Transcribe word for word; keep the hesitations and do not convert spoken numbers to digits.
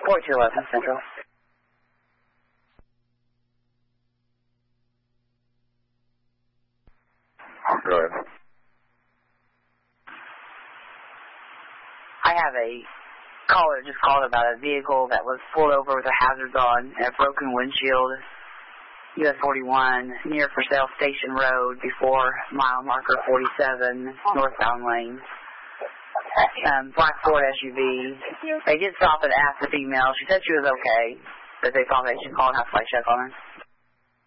forty-two eleven Central. Go ahead. I have a caller just called about a vehicle that was pulled over with a hazards on and a broken windshield, U S forty-one, near For Sale Station Road before mile marker forty-seven, northbound lane. Um, black Ford S U V. They did stop and ask the female. She said she was okay, but they thought they should call and have a flight check on her.